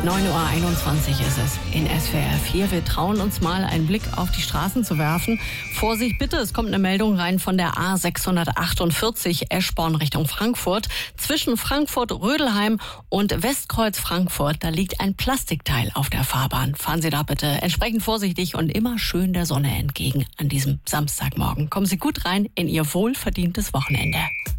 9:21 Uhr ist es in SWR 4. Wir trauen uns mal einen Blick auf die Straßen zu werfen. Vorsicht bitte, es kommt eine Meldung rein von der A648 Eschborn Richtung Frankfurt. Zwischen Frankfurt-Rödelheim und Westkreuz Frankfurt, da liegt ein Plastikteil auf der Fahrbahn. Fahren Sie da bitte entsprechend vorsichtig und immer schön der Sonne entgegen an diesem Samstagmorgen. Kommen Sie gut rein in Ihr wohlverdientes Wochenende.